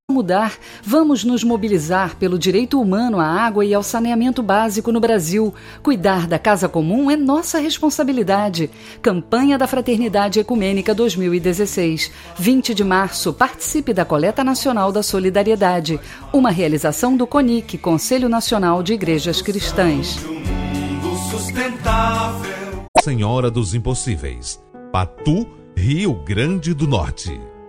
Mudar, vamos nos mobilizar pelo direito humano à água e ao saneamento básico no Brasil. Cuidar da casa comum é nossa responsabilidade. Campanha da Fraternidade Ecumênica 2016. 20 de março, participe da Coleta Nacional da Solidariedade. Uma realização do CONIC, Conselho Nacional de Igrejas Cristãs. Senhora dos Impossíveis, Patu, Rio Grande do Norte.